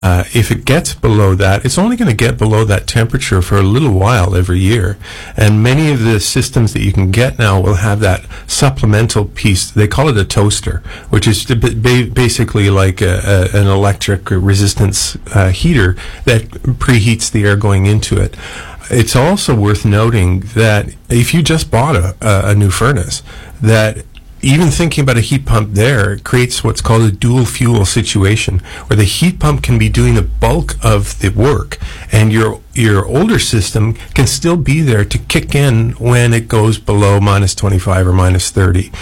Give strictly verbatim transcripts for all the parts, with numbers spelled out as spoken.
Uh, if it gets below that, it's only going to get below that temperature for a little while every year. And many of the systems that you can get now will have that supplemental piece. They call it a toaster, which is ba- basically like a, a, an electric resistance uh, heater that preheats the air going into it. It's also worth noting that if you just bought a, a, a new furnace, that even thinking about a heat pump there creates what's called a dual fuel situation, where the heat pump can be doing the bulk of the work, and your your older system can still be there to kick in when it goes below minus twenty-five or minus thirty,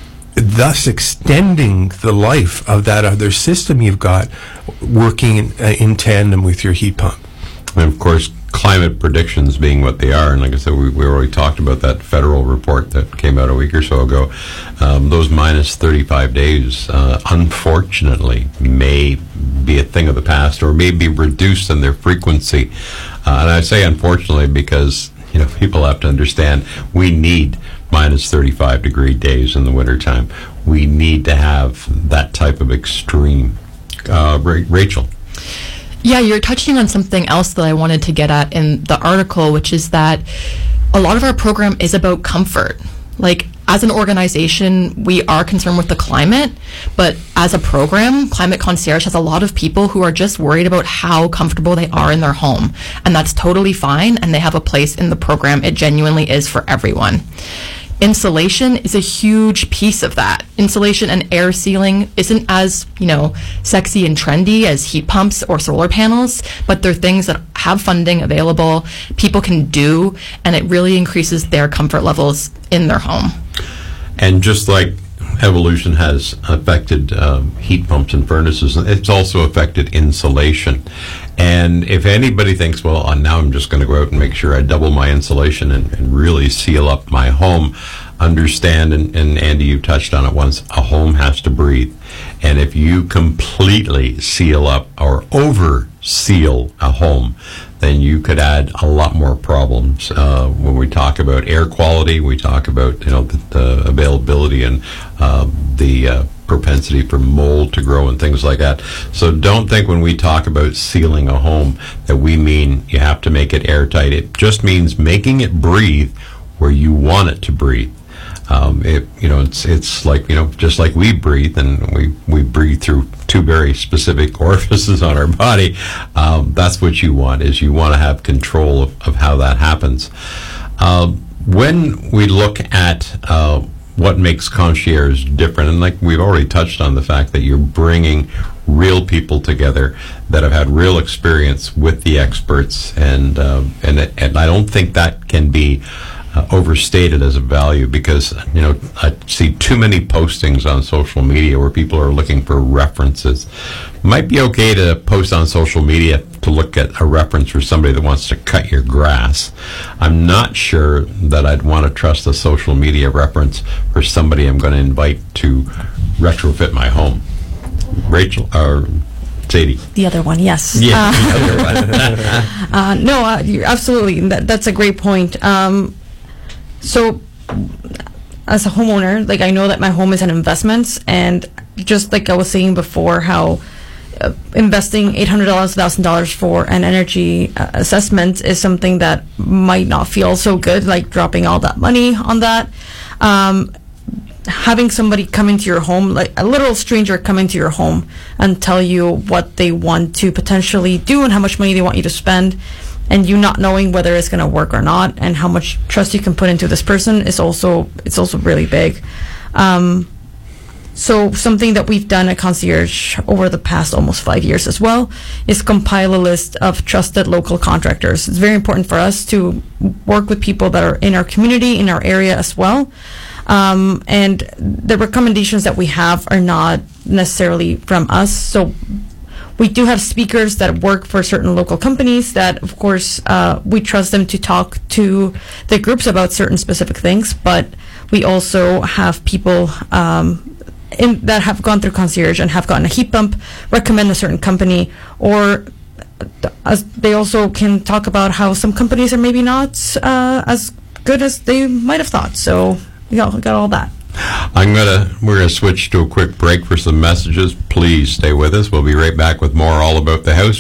thus extending the life of that other system you've got working in, uh, in tandem with your heat pump. And of course, climate predictions being what they are, and like I said, we, we already talked about that federal report that came out a week or so ago. Um, those minus thirty-five days, uh, unfortunately, may be a thing of the past, or may be reduced in their frequency. Uh, and I say unfortunately because, you know, people have to understand we need minus thirty-five degree days in the wintertime. We need to have that type of extreme. Uh, Ra- Rachel. Yeah, you're touching on something else that I wanted to get at in the article, which is that a lot of our program is about comfort. Like, as an organization, we are concerned with the climate, but as a program, Climate Concierge has a lot of people who are just worried about how comfortable they are in their home. And that's totally fine, and they have a place in the program. It genuinely is for everyone. Insulation is a huge piece of that. Insulation and air sealing isn't as, you know, sexy and trendy as heat pumps or solar panels, but they're things that have funding available, people can do, and it really increases their comfort levels in their home. And just like evolution has affected um, heat pumps and furnaces, it's also affected insulation. And if anybody thinks, well, uh, now I'm just going to go out and make sure I double my insulation and, and really seal up my home, understand, and, and Andy, you touched on it once, a home has to breathe. And if you completely seal up or over seal a home, then you could add a lot more problems. Uh, when we talk about air quality, we talk about, you know, the, the availability and uh, the uh, propensity for mold to grow and things like that. So don't think when we talk about sealing a home that we mean you have to make it airtight. It just means making it breathe where you want it to breathe. Um, it, you know, it's it's like, you know, just like we breathe, and we, we breathe through two very specific orifices on our body. Um, that's what you want, is you want to have control of, of how that happens. Um, when we look at uh, what makes Concierge different, and like we've already touched on the fact that you're bringing real people together that have had real experience with the experts, and uh, and and I don't think that can be Uh, overstated as a value, because, you know, I see too many postings on social media where people are looking for references. Might be okay to post on social media to look at a reference for somebody that wants to cut your grass. I'm not sure that I'd want to trust a social media reference for somebody I'm going to invite to retrofit my home. Rachel, or Sadie. The other one, yes. Yeah, uh, the other one. uh, no, uh, you're absolutely. That, that's a great point. Um, So, as a homeowner, like, I know that my home is an investment, and just like I was saying before, how uh, investing eight hundred dollars, one thousand dollars for an energy uh, assessment is something that might not feel so good, like dropping all that money on that. Um, having somebody come into your home, like a literal stranger come into your home and tell you what they want to potentially do and how much money they want you to spend, and you not knowing whether it's going to work or not, and how much trust you can put into this person is also, it's also really big. Um, so something that we've done at Concierge over the past almost five years as well is compile a list of trusted local contractors. It's very important for us to work with people that are in our community, in our area as well. Um, and the recommendations that we have are not necessarily from us. So we do have speakers that work for certain local companies that, of course, uh, we trust them to talk to the groups about certain specific things, but we also have people um, in, that have gone through Concierge and have gotten a heat pump, recommend a certain company, or as they also can talk about how some companies are maybe not uh, as good as they might have thought. So we got, we got all that. I'm gonna we're gonna switch to a quick break for some messages. Please stay with us. We'll be right back with more All About the House